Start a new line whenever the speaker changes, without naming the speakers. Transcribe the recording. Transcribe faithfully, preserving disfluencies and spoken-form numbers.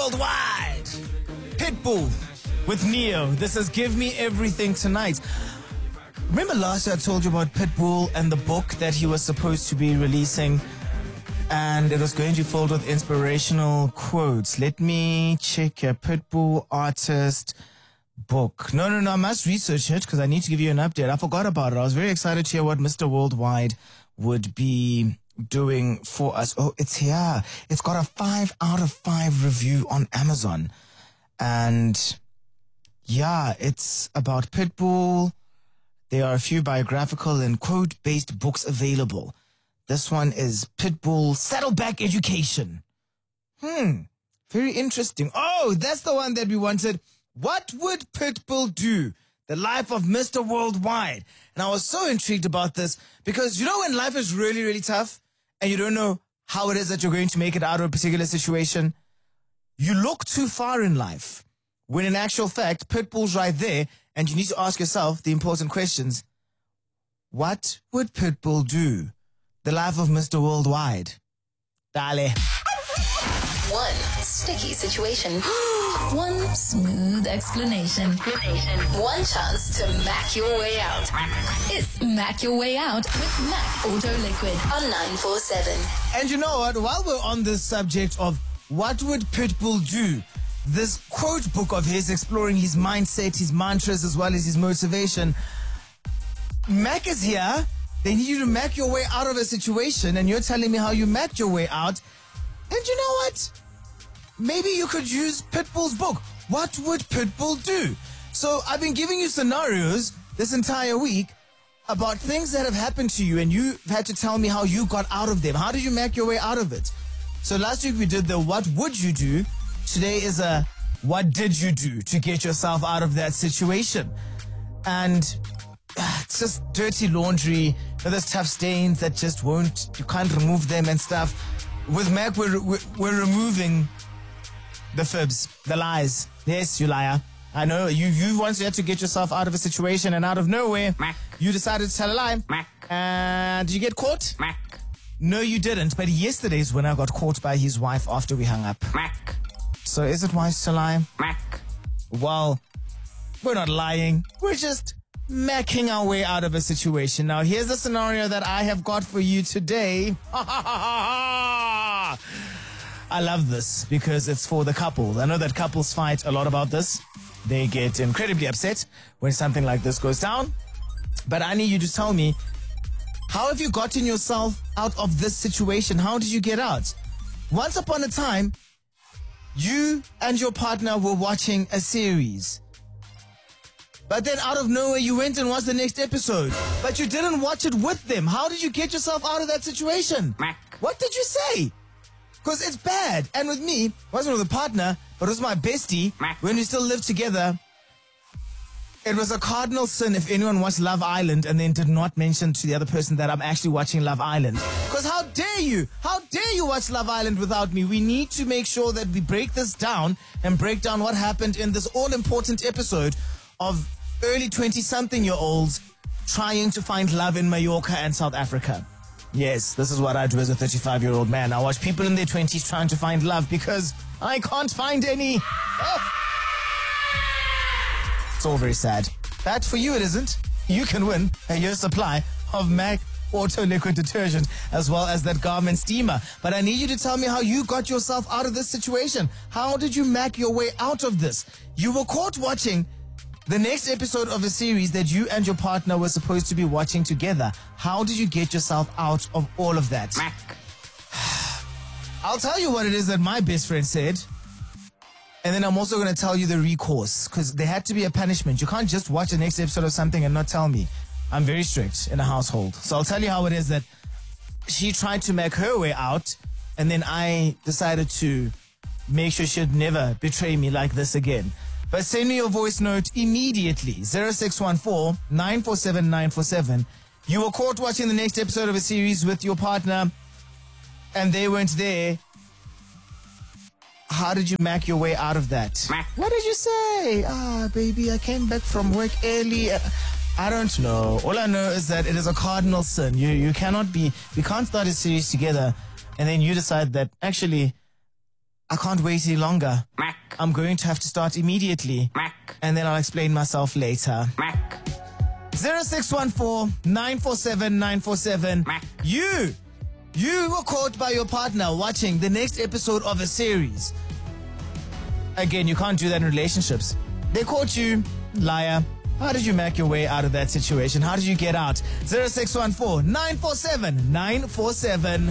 Worldwide. Pitbull with Neo. This is Give Me Everything Tonight. Remember last year I told you about Pitbull and the book that he was supposed to be releasing, and it was going to be filled with inspirational quotes. Let me check a Pitbull artist book. No, no, no, I must research it because I need to give you an update. I forgot about it. I was very excited to hear what Mister Worldwide would be doing for us. Oh, it's here. It's got a five out of five review on Amazon. And yeah, it's about Pitbull. There are a few biographical and quote-based books available. This one is Pitbull Saddleback Education. Hmm, very interesting. Oh, that's the one that we wanted. What would Pitbull do? The life of Mister Worldwide. And I was so intrigued about this because, you know, when life is really, really tough and you don't know how it is that you're going to make it out of a particular situation, you look too far in life. When in actual fact, Pitbull's right there, and you need to ask yourself the important questions. What would Pitbull do? The life of Mister Worldwide. Dale.
One sticky situation. One smooth explanation. One chance to Mac your way out. It's Mac Your Way Out with Mac Auto Liquid on nine four seven.
And you know what? While we're on this subject of what would Pitbull do, this quote book of his exploring his mindset, his mantras, as well as his motivation. Mac is here. They need you to Mac your way out of a situation, and you're telling me how you Mac your way out. And you know what? Maybe you could use Pitbull's book. What would Pitbull do? So I've been giving you scenarios this entire week about things that have happened to you, and you've had to tell me how you got out of them. How did you Mac your way out of it? So last week we did the what would you do. Today is a what did you do to get yourself out of that situation? And uh, it's just dirty laundry. You know, there's tough stains that just won't, you can't remove them and stuff. With Mac, we're, we're, we're removing the fibs, the lies. Yes, you liar. I know, you, you once you had to get yourself out of a situation, and out of nowhere,
Mac.
you decided to tell a lie.
Mac.
And did you get caught?
Mac.
No, you didn't. But yesterday's winner got caught by his wife after we hung up.
Mac.
So is it wise to lie?
Mac.
Well, we're not lying. We're just macking our way out of a situation. Now, here's the scenario that I have got for you today. I love this because it's for the couple. I know that couples fight a lot about this. They get incredibly upset when something like this goes down. But I need you to tell me, how have you gotten yourself out of this situation? How did you get out? Once upon a time, you and your partner were watching a series. But then out of nowhere, you went and watched the next episode. But you didn't watch it with them. How did you get yourself out of that situation?
Mac.
What did you say? Because it's bad. And with me, it wasn't with a partner, but it was my bestie.
Mac.
When we still lived together, it was a cardinal sin if anyone watched Love Island and then did not mention to the other person that I'm actually watching Love Island. Because how dare you? How dare you watch Love Island without me? We need to make sure that we break this down and break down what happened in this all-important episode of early twenty-something-year-olds trying to find love in Mallorca and South Africa. Yes, this is what I do as a thirty-five-year-old man. I watch people in their twenties trying to find love because I can't find any. Oh. It's all very sad. But for you it isn't. You can win a year's supply of Mac Auto Liquid Detergent as well as that Garmin steamer. But I need you to tell me how you got yourself out of this situation. How did you Mac your way out of this? You were caught watching the next episode of a series that you and your partner were supposed to be watching together. How did you get yourself out of all of that?
Mac.
I'll tell you what it is that my best friend said. And then I'm also going to tell you the recourse, because there had to be a punishment. You can't just watch the next episode of something and not tell me. I'm very strict in a household. So I'll tell you how it is that she tried to make her way out, and then I decided to make sure she'd never betray me like this again. But send me your voice note immediately. zero six one four, nine four seven, nine four seven. You were caught watching the next episode of a series with your partner, and they weren't there. How did you Mac your way out of that?
Mac.
What did you say? Ah, baby, I came back from work early. I don't know. All I know is that it is a cardinal sin. You you cannot be, we can't start a series together and then you decide that, actually, I can't wait any longer.
Mac.
I'm going to have to start immediately.
Mac.
And then I'll explain myself later.
Mac.
zero six one four, nine four seven, nine four seven.
Mac.
You, you were caught by your partner watching the next episode of a series. Again, you can't do that in relationships. They caught you, liar. How did you make your way out of that situation? How did you get out? zero six one four, nine four seven, nine four seven.